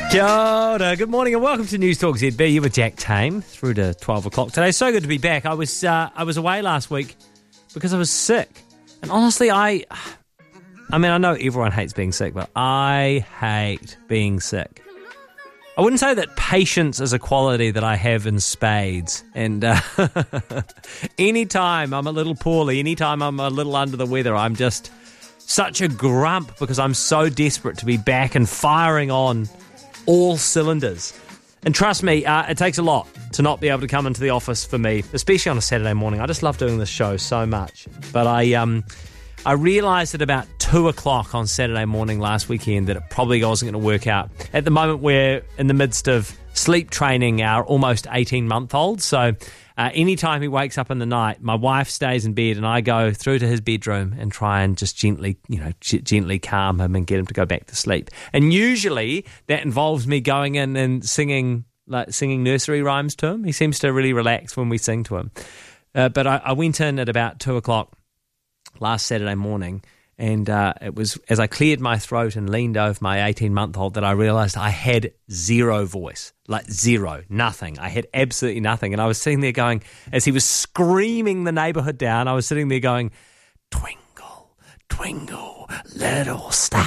Kia ora, good morning and welcome to News Talk ZB. You were Jack Tame through to 12 o'clock today. So good to be back. I was away last week because I was sick. And honestly, I know everyone hates being sick, but I hate being sick. I wouldn't say that patience is a quality that I have in spades. And anytime I'm a little poorly, anytime I'm a little under the weather, I'm just such a grump because I'm so desperate to be back and firing on all cylinders. And trust me, it takes a lot to not be able to come into the office for me, especially on a Saturday morning. I just love doing this show so much. But I realised at about 2 o'clock on Saturday morning last weekend that it probably wasn't going to work out. At the moment, we're in the midst of sleep training our almost 18-month-old. So anytime he wakes up in the night, my wife stays in bed and I go through to his bedroom and try and just gently calm him and get him to go back to sleep. And usually that involves me going in and singing nursery rhymes to him. He seems to really relax when we sing to him. But I went in at about 2 o'clock last Saturday morning, and it was as I cleared my throat and leaned over my 18-month-old that I realised I had zero voice, like zero, nothing. I had absolutely nothing. And I was sitting there going, as he was screaming the neighbourhood down, I was sitting there going, twinkle, twinkle, little star.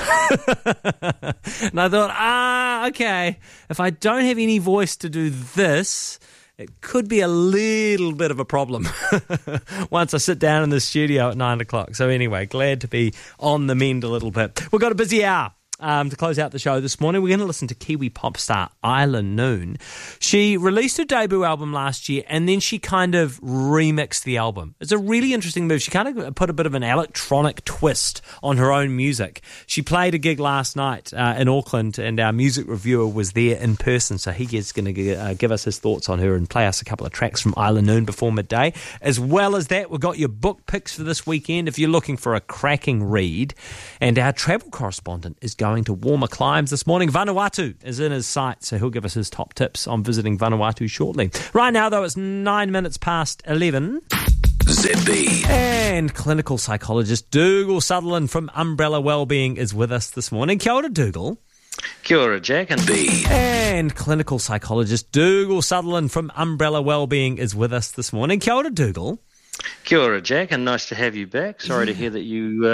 And I thought, okay, if I don't have any voice to do this, it could be a little bit of a problem once I sit down in the studio at 9 o'clock. So anyway, glad to be on the mend a little bit. We've got a busy hour. To close out the show this morning, we're going to listen to Kiwi pop star Isla Noon. She released her debut album last year and then she kind of remixed the album. It's a really interesting move. She kind of put a bit of an electronic twist on her own music. She played a gig last night in Auckland and our music reviewer was there in person, so he is going to give us his thoughts on her and play us a couple of tracks from Isla Noon before midday. As well as that, we've got your book picks for this weekend if you're looking for a cracking read. And our travel correspondent is going to warmer climes this morning. Vanuatu is in his sights, so he'll give us his top tips on visiting Vanuatu shortly. Right now, though, it's 9 minutes past 11. ZB. And clinical psychologist Dougal Sutherland from Umbrella Wellbeing is with us this morning. Kia ora, Dougal. Kia ora, Jack. And clinical psychologist Dougal Sutherland from Umbrella Wellbeing is with us this morning. Kia ora, Dougal. Kia ora, Jack, and nice to have you back. Sorry to hear that you